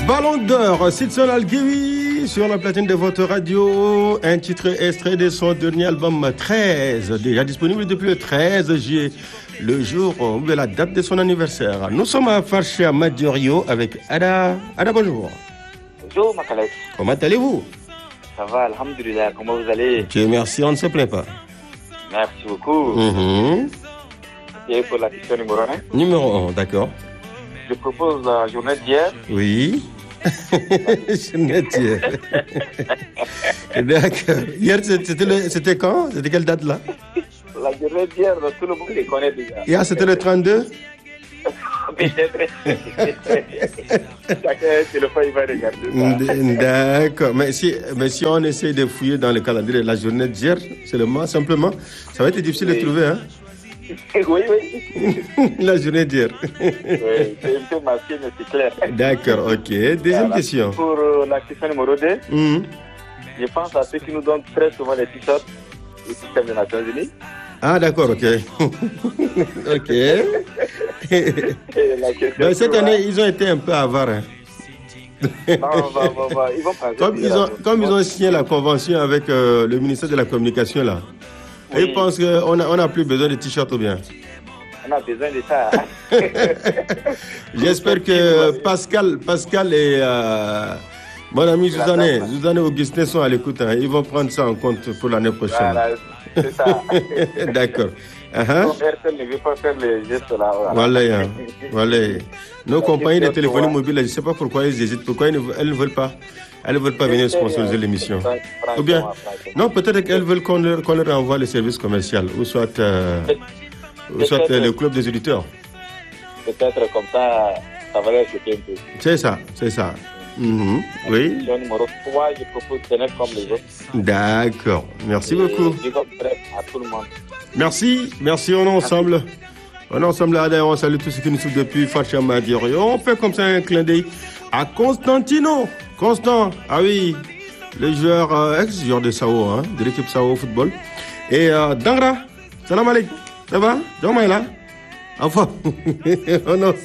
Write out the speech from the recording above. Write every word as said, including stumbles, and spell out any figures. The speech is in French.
Ballon d'or, Sidson Al-Ghawi sur la platine de votre radio. Un titre extrait de son dernier album treize, déjà disponible depuis le treize juillet, le jour de la date de son anniversaire. Nous sommes à Farchia Madiorio avec Ada. Ada, bonjour. Bonjour, Makalek. Comment allez-vous? Ça va, alhamdoulilah. Comment vous allez? Dieu merci, on ne se plaint pas. Merci beaucoup. Mm-hmm. Et pour la question numéro un. Numéro un, d'accord. Je propose la journée d'hier. Oui. Journée d'hier. D'accord. Hier, c'était, le, c'était quand? C'était quelle date là? La journée d'hier, tout le monde les connaît déjà. Hier, c'était le trente-deux? Peut-être. Chacun c'est le il va regarder ça. D'accord. Mais si, mais si on essaie de fouiller dans le calendrier la journée d'hier, seulement, simplement, ça va être difficile oui. de trouver, hein? Oui, oui. La journée d'hier. Oui, c'est un peu masqué, mais c'est clair. D'accord, ok. Deuxième voilà. question. Pour euh, la question numéro deux, mm-hmm. je pense à ceux qui nous donnent très souvent les t-shirts du système des Nations Unies. Ah, d'accord, ok. Ok. Ben, cette année, ils ont été un peu avares. Hein. Non, bah, bah, bah, ils vont comme, ils ont, comme ils ont signé la convention avec euh, le ministère de la Communication, là. Oui. Et ils pensent qu'on n'a on a plus besoin de t-shirts ou bien? On a besoin de ça. J'espère que Pascal, Pascal et euh, mon ami Zuzane, Zuzane Augustin sont à l'écoute. Hein. Ils vont prendre ça en compte pour l'année prochaine. Voilà, c'est ça. D'accord. Uh-huh. Personne ne veut pas faire les gestes là. Voilà. Voilà. Voilà. Nos compagnies de téléphonie mobile, je ne sais pas pourquoi ils hésitent. Pourquoi elles ne veulent pas? Elles ne veulent pas venir sponsoriser l'émission. Ou bien, non, peut-être qu'elles veulent qu'on leur, qu'on leur envoie le service commercial, ou soit, euh, ou soit euh, le club des auditeurs. Peut-être comme ça, ça va leur choquer un peu. C'est ça, c'est ça. Mm-hmm. Oui. Le numéro trois, je propose de tenir comme les autres. D'accord. Merci Et beaucoup. Je vous prête à tout le monde. Merci, merci, on est ensemble. On est ensemble là, on salue tous ceux qui nous suivent depuis Farchia Madiorio. On fait comme ça un clin d'œil à Constantino. Constant, ah oui, le joueur, euh, ex-joueur de Sao, hein, de l'équipe Sao Football. Et euh, Dangra, salam alaikum, ça va? Demain là? Enfin, on est ensemble.